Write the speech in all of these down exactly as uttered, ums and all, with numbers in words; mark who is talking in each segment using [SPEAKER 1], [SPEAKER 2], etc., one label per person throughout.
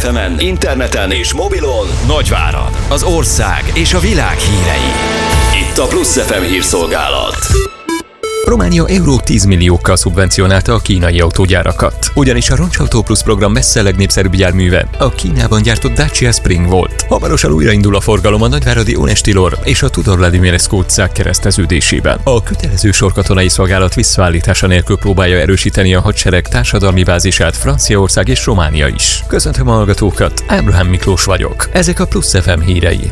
[SPEAKER 1] ef emen, interneten és mobilon Nagyvárad, az ország és a világ hírei. Itt a Plusz ef em hírszolgálat.
[SPEAKER 2] Románia euró tíz milliókkal szubvencionálta a kínai autógyárakat. Ugyanis a Roncsautó Plus program messze legnépszerűbb járműve a Kínában gyártott Dacia Spring volt. Hamarosan újraindul a forgalom a nagyváradi Ones-Tilor és a Tudor Vladimirescu utcák kereszteződésében. A kötelező sorkatonai szolgálat visszaállítása nélkül próbálja erősíteni a hadsereg társadalmi bázisát Franciaország és Románia is. Köszöntöm a hallgatókat, Ábrahám Miklós vagyok. Ezek a Plusz ef em hírei.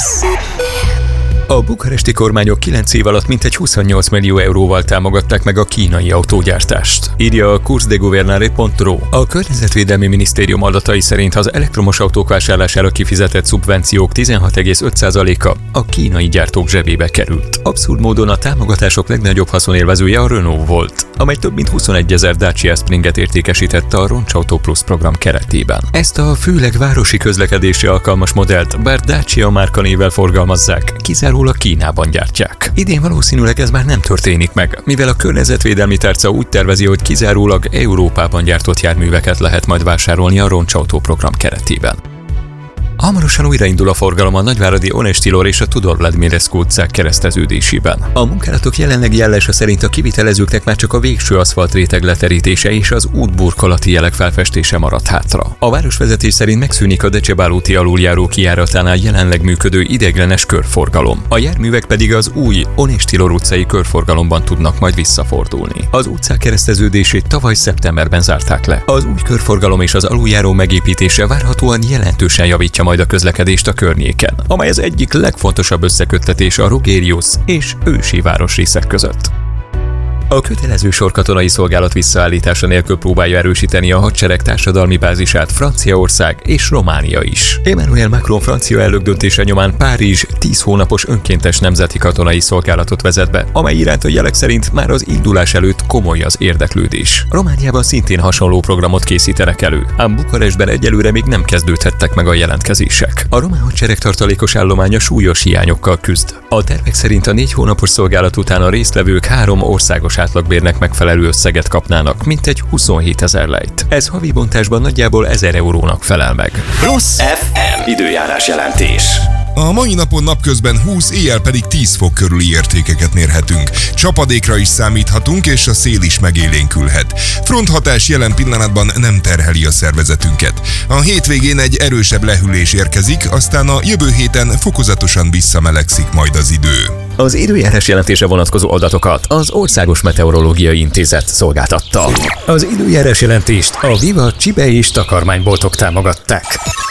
[SPEAKER 2] A bukaresti kormányok kilenc év alatt mintegy huszonnyolc millió euróval támogatták meg a kínai autógyártást, írja a cours de gouvernaire pont ro. A Környezetvédelmi Minisztérium adatai szerint az elektromos autók vásárlására kifizetett szubvenciók tizenhat egész öt százaléka a kínai gyártók zsebébe került. Abszurd módon a támogatások legnagyobb haszonélvezője a Renault volt, amely több mint huszonegyezer Dacia Springet értékesítette a Roncsautó Plus program keretében. Ezt a főleg városi közlekedésre alkalmas modellt, bár Dacia márkanévvel forgalmazzák, kizárólag a Kínában gyártják. Idén valószínűleg ez már nem történik meg, mivel a környezetvédelmi tárca úgy tervezi, hogy kizárólag Európában gyártott járműveket lehet majd vásárolni a Roncsautó program keretében. Hamarosan újraindul a forgalom a nagyváradi Ones-Tilor és a Tudor Vladimirescu utcák kereszteződésében. A munkálatok jelenlegi állása szerint a kivitelezőknek már csak a végső aszfaltréteg leterítése és az útburkolati jelek felfestése maradt hátra. A városvezetés szerint megszűnik a Decebál úti aluljáró kijáratánál jelenleg működő ideiglenes körforgalom. A járművek pedig az új Ones-Tilor utcai körforgalomban tudnak majd visszafordulni. Az utcák kereszteződését tavaly szeptemberben zárták le. Az új körforgalom és az aluljáró megépítése várhatóan jelentősen javítja majd a közlekedést a környéken, amely az egyik legfontosabb összeköttetés a Rogérius és ősi városrészek között. A kötelező sorkatonai szolgálat visszaállítása nélkül próbálja erősíteni a hadsereg társadalmi bázisát Franciaország és Románia is. Emmanuel Macron francia elnök döntése nyomán Párizs tíz hónapos önkéntes nemzeti katonai szolgálatot vezet be, amely iránt a jelek szerint már az indulás előtt komoly az érdeklődés. Romániában szintén hasonló programot készítenek elő, ám Bukarestben egyelőre még nem kezdődhettek meg a jelentkezések. A román hadsereg tartalékos állománya súlyos hiányokkal küzd. A tervek szerint a négy hónapos szolgálat után a résztvevők három országos átlagbérnek megfelelő összeget kapnának, mintegy huszonhét ezer lejt. Ez havi bontásban nagyjából ezer eurónak felel meg.
[SPEAKER 1] Plusz ef em időjárás jelentés.
[SPEAKER 3] A mai napon napközben húsz, éjjel pedig tíz fok körüli értékeket mérhetünk. Csapadékra is számíthatunk, és a szél is megélénkülhet. Fronthatás jelen pillanatban nem terheli a szervezetünket. A hétvégén egy erősebb lehűlés érkezik, aztán a jövő héten fokozatosan visszamelegszik majd az idő.
[SPEAKER 2] Az időjárás jelentése vonatkozó adatokat az Országos Meteorológiai Intézet szolgáltatta. Az időjárás jelentést a Viva Csibe és takarmányboltok támogatták.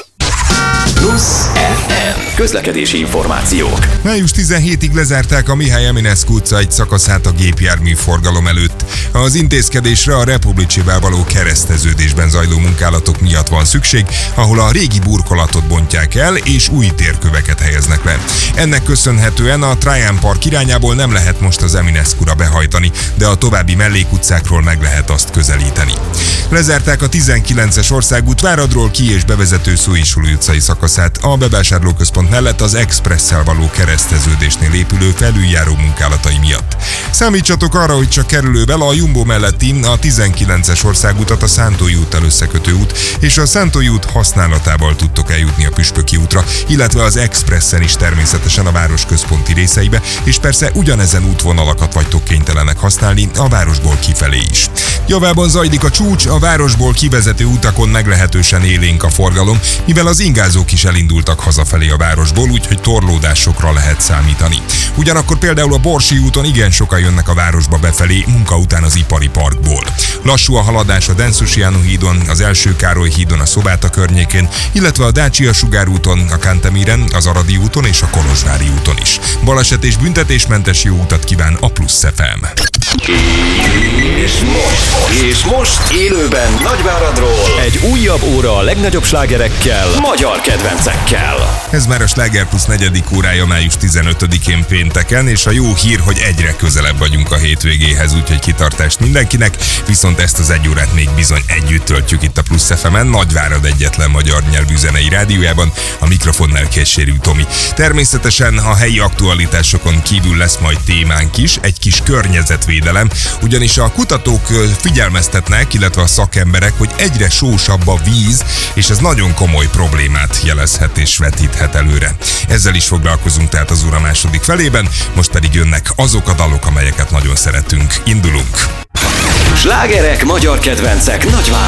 [SPEAKER 1] Plusz ef em közlekedési információk.
[SPEAKER 3] május tizenhetedikéig lezárták a Mihály Eminescu utca egy szakaszát a gépjármű forgalom előtt. Az intézkedésre a Republicséből való kereszteződésben zajló munkálatok miatt van szükség, ahol a régi burkolatot bontják el és új térköveket helyeznek le. Ennek köszönhetően a Traian Park irányából nem lehet most az Eminescura behajtani, de a további mellékutcákról meg lehet azt közelíteni. Lezárták a tizenkilences országút Váradról ki és bevezető Szóisuli utcai szakaszát a bevásárlóközpont mellett az Expresszel való kereszteződésnél épülő felüljáró munkálatai miatt. Számítsatok arra, hogy csak kerülővel a Jumbo melletti a tizenkilences országutat a Szántói úttal összekötő út és a Szántói út használatával tudtok eljutni a Püspöki útra, illetve az Expressen is természetesen a város központi részeibe, és persze ugyanezen útvonalakat vagytok kénytelenek használni a városból kifelé is. Javában zajlik a csúcs, a városból kivezető utakon meglehetősen élénk a forgalom, mivel az ingázók is elindultak hazafelé a városból, úgyhogy torlódásokra lehet számítani. Ugyanakkor például a Borsi úton igen sokan jönnek a városba befelé munka után az Ipari Parkból. Lassú a haladás a Densusiano hídon, az Első Károly hídon a Szobáta környékén, illetve a Dácsia Sugár úton, a Kántemíren, az Aradi úton és a Kolozsvári úton is. Baleset és büntetésmentes jó utat kíván a Plusz ef em.
[SPEAKER 1] És most, és most élőben Nagyváradról egy újabb óra a legnagyobb slágerekkel, magyar kedvencekkel.
[SPEAKER 3] Ez már a Sláger Plusz negyedik órája május tizenötödikén pénteken, és a jó hír, hogy egyre közelebb vagyunk a hétvégéhez, úgyhogy kitartást mindenkinek, viszont ezt az egy órát még bizony együtt töltjük itt a Plusz ef emen, Nagyvárad egyetlen magyar nyelvű zenei rádiójában, a mikrofonnál Kecsérű Tomi. Természetesen a helyi aktualitásokon kívül lesz majd témánk is, egy kis környezetvédelem, ugyanis a kutatók figyelmeztetnek, illetve a szakemberek, hogy egyre sós tóxikusabb a víz, és ez nagyon komoly problémát jelezhet és vetíthet előre. Ezzel is foglalkozunk tehát az óra második felében, most pedig jönnek azok a dalok, amelyeket nagyon szeretünk. Indulunk!
[SPEAKER 1] Slágerek, magyar kedvencek Nagyváradon.